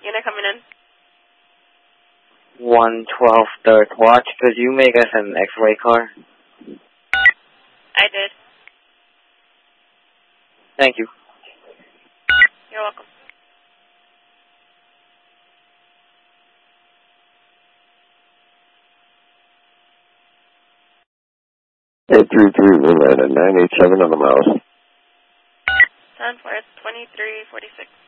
Unit coming in. 112 third watch. Could you make us an X-ray car? I did. Thank you. You're welcome. Eight 833 Moonlight at 987 on the mouse. 10-4, 2346.